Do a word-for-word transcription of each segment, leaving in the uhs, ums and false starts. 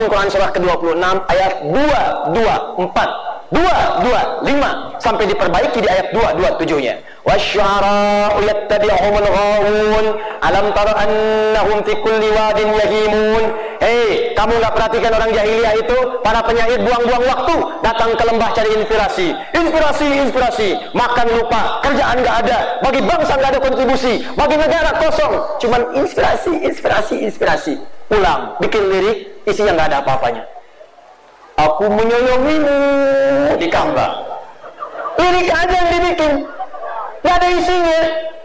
Quran surah ke dua puluh enam ayat dua ratus dua puluh empat, dua ratus dua puluh lima sampai diperbaiki di ayat dua ratus dua puluh tujuh nya. Wasyu'ara'u yattabi'uhumul ghawun alam tara annahum fi kulli wadin yahimun. Hei, kamu nggak perhatikan orang jahiliyah itu, para penyair buang-buang waktu datang ke lembah cari inspirasi, inspirasi, inspirasi, makan lupa, kerjaan nggak ada, bagi bangsa nggak ada kontribusi, bagi negara kosong, cuman inspirasi, inspirasi, inspirasi. Pulang bikin lirik, isinya nggak ada apa-apanya. Aku menyoyongimu di Ka'bah. Lirik aja yang dibikin, nggak ada isinya,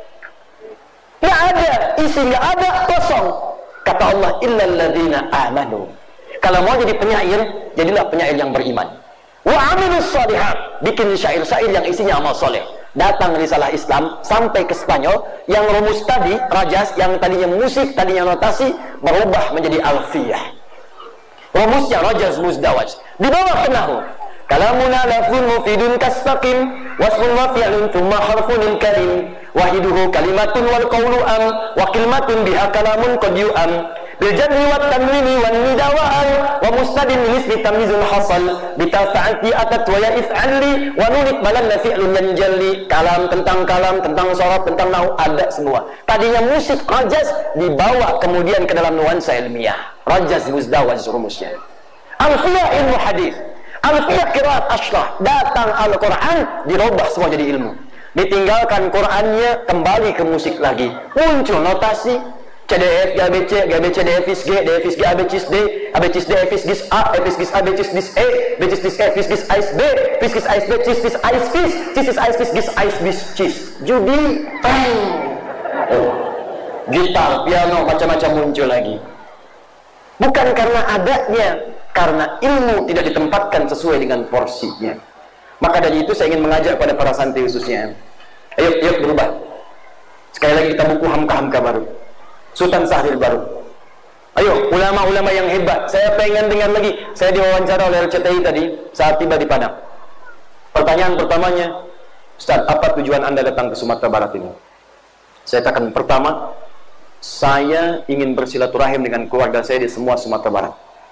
nggak ada isi, nggak ada, kosong. Kata Allah, illal ladzina amanu. Kalau mau jadi penyair, jadilah penyair yang beriman. Wa amilus shalihat, bikin syair-syair yang isinya amal soleh. Datang risalah Islam sampai ke Spanyol, yang rumus tadi rajas, yang tadinya musik, tadinya notasi, berubah menjadi alfiyah. Rumusnya rajas muzdawaj, dibawa ke nahwu. Kalamuna lafzun mufidun kasfaqim, wasfun wa fi'lun thumma harfun karim, wahiduhu kalimatun wal qawlu am, wa kalimatun biha kalamun qad yu'am. Bil jadri wat tanwini wan nidawa'an, wa mustadin lisbi tamyizun hasal, bitafa'ati atat wa ya if'alli, wa nunit balanna fi'lun yanjalli. Kalam tentang kalam, tentang syarat, tentang nahwu, ada semua. Tadinya musik rajas dibawa kemudian ke dalam nuansa ilmiah. Rajas muzdawaj rumusnya. Alfiyah ilmu hadis, alfiyah qiraat asyrah, datang Al-Quran dirubah semua jadi ilmu. Ditinggalkan Qurannya, kembali ke musik lagi, muncul notasi C D F, G A B C, G A B C, D F is G, D F is G, A B C is D, A B C is D, F is G, A, F is G, A B C is E, B C is E, F is G, A is B, F is G, A is B, C is G, A is Fis, C is A is Fis, G is A is Bis, Cis. Judi, tang. Oh. Gitar, piano, macam-macam muncul lagi. Bukan karena adanya, karena ilmu tidak ditempatkan sesuai dengan porsinya. Maka dari itu saya ingin mengajak pada para santri khususnya, ayo, ayo berubah. Sekali lagi kita buku Hamka-Hamka baru, Sultan Syahrir baru. Ayo, ulama-ulama yang hebat. Saya pengen dengar lagi. Saya diwawancara oleh L C T I tadi saat tiba di Padang. Pertanyaan pertamanya, Ustaz, apa tujuan Anda datang ke Sumatera Barat ini? Saya katakan, pertama, saya ingin bersilaturahim dengan keluarga saya di semua Sumatera Barat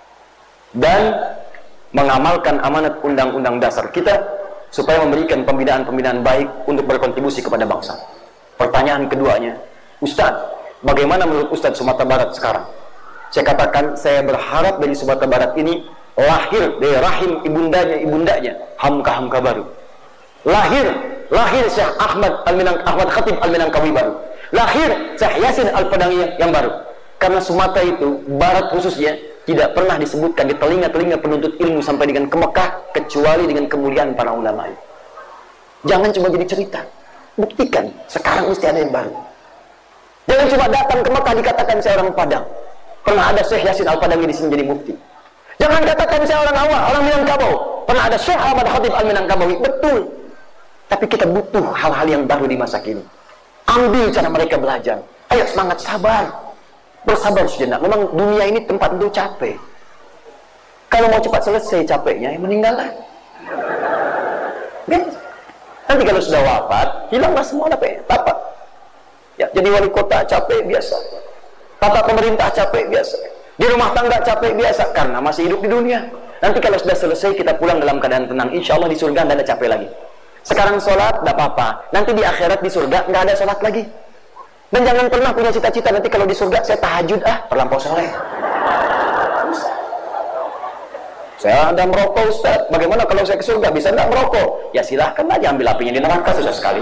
dan mengamalkan amanat undang-undang dasar kita supaya memberikan pembinaan-pembinaan baik untuk berkontribusi kepada bangsa. Pertanyaan keduanya, Ustaz, bagaimana menurut Ustaz Sumatera Barat sekarang? Saya katakan, saya berharap dari Sumatera Barat ini lahir dari rahim ibundanya, ibundanya Hamka-Hamka baru. Lahir, lahir Syekh Ahmad Al-Minang, Ahmad Khatib Al-Minangkawi baru. Lahir Syekh Yasin Al-Padangiyah yang baru. Karena Sumatera itu, Barat khususnya, tidak pernah disebutkan di telinga-telinga penuntut ilmu sampai dengan ke Mekah, kecuali dengan kemuliaan para ulama. Jangan cuma jadi cerita, buktikan, sekarang mesti ada yang baru. Jangan cuma datang ke Mekah dikatakan saya orang Padang. Pernah ada Syekh Yasin Al-Padangiyah di sini jadi mufti. Jangan katakan saya orang awal, orang Minangkabau. Pernah ada Syekh Ahmad Khatib Al-Minangkabawi, betul. Tapi kita butuh hal-hal yang baru di masa kini. Ambil cara mereka belajar. Ayo semangat, sabar. Bersabar sejenak. Memang dunia ini tempat untuk capek. Kalau mau cepat selesai capeknya, ya meninggallah. Nanti kalau sudah wafat, hilanglah semua apa? Apa? Ya, jadi wali kota capek biasa. Tata pemerintah capek biasa. Di rumah tangga capek biasa karena masih hidup di dunia. Nanti kalau sudah selesai kita pulang dalam keadaan tenang, insya Allah di surga tidak ada capek lagi. Sekarang sholat tidak apa-apa. Nanti di akhirat di surga nggak ada sholat lagi. Dan jangan pernah punya cita-cita nanti kalau di surga saya tahajud ah terlampau soleh. Saya ada merokok Ustaz. Bagaimana kalau saya ke surga bisa nggak merokok? Ya silahkan aja ambil apinya di neraka, susah sekali.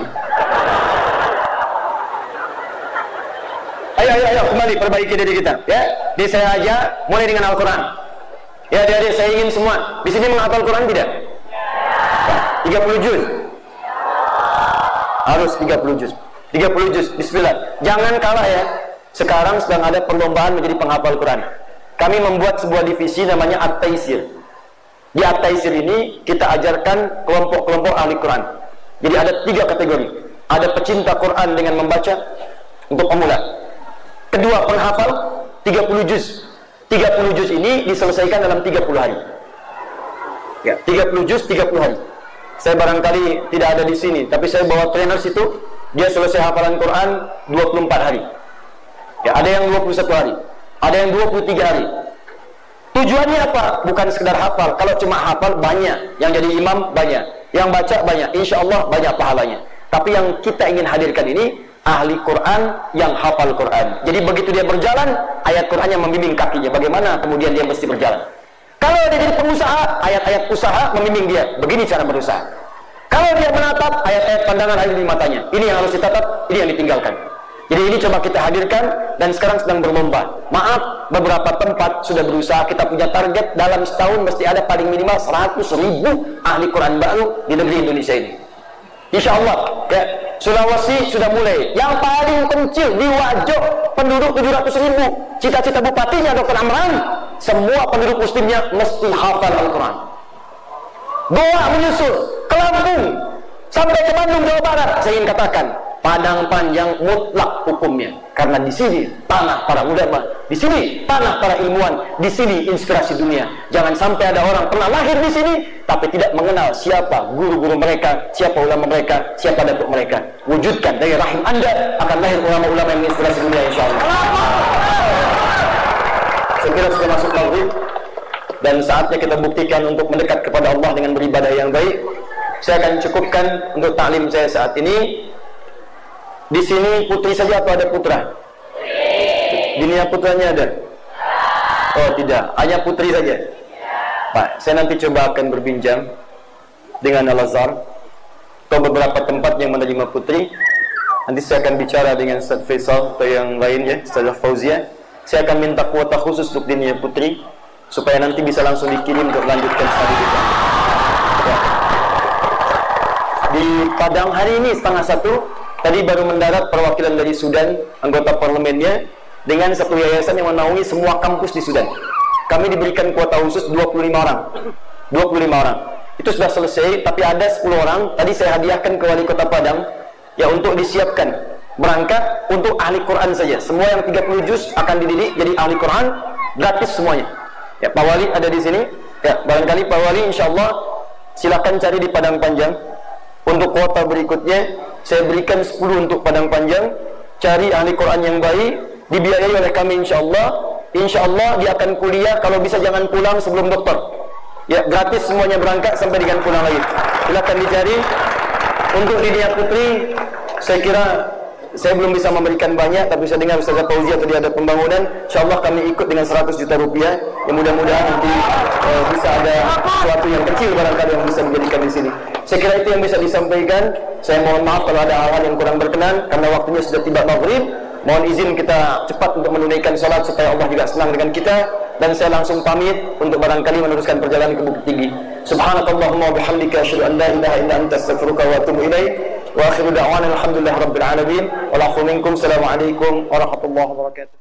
Ayo, ayo, ayo, kembali perbaiki diri kita. Ya, di saya aja mulai dengan Al-Quran. Ya, adik-adik saya ingin semua di sini menghafal Quran tidak? tiga puluh juz. Harus tiga puluh juz. tiga puluh juz. Bismillah. Jangan kalah ya. Sekarang sedang ada perlombaan menjadi penghafal Quran. Kami membuat sebuah divisi namanya At-Taisir. Di At-Taisir ini kita ajarkan kelompok-kelompok ahli Quran. Jadi ada tiga kategori. Ada pecinta Quran dengan membaca untuk pemula. Kedua, penghafal tiga puluh juz. tiga puluh juz ini diselesaikan dalam tiga puluh hari. Ya, tiga puluh juz tiga puluh hari. Saya barangkali tidak ada di sini, tapi saya bawa trainers itu, dia selesai hafalan Quran dua puluh empat hari. Ya, ada yang dua puluh satu hari, ada yang dua puluh tiga hari. Tujuannya apa? Bukan sekedar hafal. Kalau cuma hafal banyak, yang jadi imam banyak, yang baca banyak, insya Allah banyak pahalanya. Tapi yang kita ingin hadirkan ini ahli Quran yang hafal Quran. Jadi begitu dia berjalan, ayat Qurannya membimbing kakinya. Bagaimana kemudian dia mesti berjalan? Kalau dia jadi pengusaha, ayat-ayat usaha membimbing dia. Begini cara berusaha. Kalau dia menatap, ayat-ayat pandangan ada di matanya. Ini yang harus ditatap, ini yang ditinggalkan. Jadi ini coba kita hadirkan, dan sekarang sedang berlomba. Maaf, beberapa tempat sudah berusaha. Kita punya target dalam setahun mesti ada paling minimal seratus ribu ahli Quran baru di negeri Indonesia ini. Insya Allah, ya. Sulawesi sudah mulai. Yang paling kecil di Wajo, penduduk tujuh ratus ribu. Cita-cita bupatinya dokter Amran, semua penduduk muslimnya mesti hafal Al-Quran. Doa menyusul ke Lampung sampai ke Bandung, Jawa Barat. Saya ingin katakan, Padang Panjang mutlak hukumnya, karena di sini tanah para ulama, di sini tanah para ilmuwan, di sini inspirasi dunia. Jangan sampai ada orang pernah lahir di sini tapi tidak mengenal siapa guru-guru mereka, siapa ulama mereka, siapa datuk mereka. Wujudkan dari rahim Anda akan lahir ulama-ulama yang inspirasi dunia, insyaallah. Saya kira sudah masuk maghrib dan saatnya kita buktikan untuk mendekat kepada Allah dengan beribadah yang baik. Saya akan cukupkan untuk taklim saya saat ini. Di sini putri saja atau ada putra? Di dunia putranya ada? Oh tidak, hanya putri saja. Pak, saya nanti coba akan berbincang dengan Al-Azhar atau beberapa tempat yang menerima putri. Nanti saya akan bicara dengan Ustaz Faisal atau yang lainnya, Ustaz Fauzia. Saya akan minta kuota khusus untuk dunia putri supaya nanti bisa langsung dikirim untuk lanjutkan studi kita. Ya. Di Padang hari ini setengah satu. Tadi baru mendarat perwakilan dari Sudan, anggota parlemennya, dengan satu yayasan yang menaungi semua kampus di Sudan. Kami diberikan kuota khusus dua puluh lima orang. dua puluh lima orang. Itu sudah selesai, tapi ada sepuluh orang. Tadi saya hadiahkan ke wali kota Padang, ya untuk disiapkan. Berangkat untuk ahli Quran saja. Semua yang tiga puluh juz akan dididik jadi ahli Quran, gratis semuanya. Ya, Pak Wali ada di sini. Ya, barangkali Pak Wali insya Allah silakan cari di Padang Panjang. Untuk kuota berikutnya saya berikan sepuluh untuk Padang Panjang. Cari ahli Quran yang baik, dibiayai oleh kami insya Allah. Insya Allah dia akan kuliah, kalau bisa jangan pulang sebelum dokter. Ya, gratis semuanya berangkat sampai dengan pulang lagi. Silakan dicari. Untuk dunia putri, saya kira saya belum bisa memberikan banyak, tapi saya dengar Ustaz Fauzia tadi ada pembangunan. Insya Allah kami ikut dengan seratus juta rupiah. Yang mudah-mudahan nanti eh, bisa ada sesuatu yang kecil barangkali yang bisa dijadikan di sini. Saya kira itu yang bisa disampaikan. Saya mohon maaf kalau ada hal-hal yang kurang berkenan, karena waktunya sudah tiba maghrib. Mohon izin kita cepat untuk menunaikan sholat supaya Allah juga senang dengan kita. Dan saya langsung pamit untuk barangkali meneruskan perjalanan ke Bukit Tinggi. Subhanakallahumma wa bihamdika asyhadu an la ilaha illa anta astaghfiruka wa atubu ilaik. Wa akhiru da'wana alhamdulillahi rabbil alamin. Wal afu minkum. Assalamualaikum warahmatullahi wabarakatuh.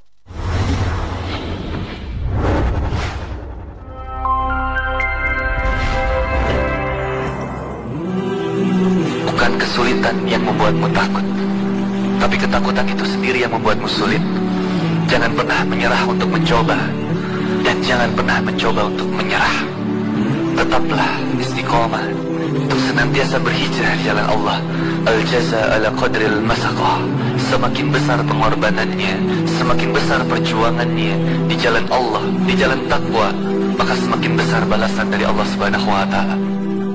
Bukan kesulitan yang membuatmu takut, tapi ketakutan itu sendiri yang membuatmu sulit. Jangan pernah menyerah untuk mencoba, dan jangan pernah mencoba untuk menyerah. Tetaplah istiqomah untuk senantiasa berhijrah di jalan Allah. Al-jaza ala qadril masaqah. Semakin besar pengorbanannya, semakin besar perjuangannya di jalan Allah, di jalan takwa, maka semakin besar balasan dari Allah Subhanahu wa ta'ala.